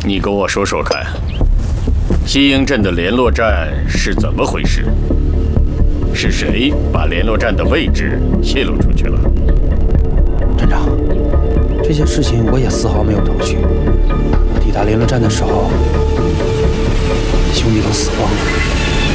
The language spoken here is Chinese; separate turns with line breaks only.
你跟我说说看，西营镇的联络站是怎么回事？是谁把联络站的位置泄露出去了？
站长，这件事情我也丝毫没有头绪。我抵达联络站的时候，兄弟都死光了。